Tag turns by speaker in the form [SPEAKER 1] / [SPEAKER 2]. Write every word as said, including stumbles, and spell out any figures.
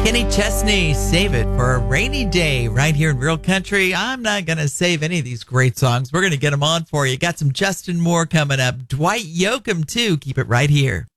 [SPEAKER 1] Kenny Chesney, Save It for a Rainy Day right here in Real Country. I'm not going to save any of these great songs. We're going to get them on for you. Got some Justin Moore coming up. Dwight Yoakam, too. Keep it right here.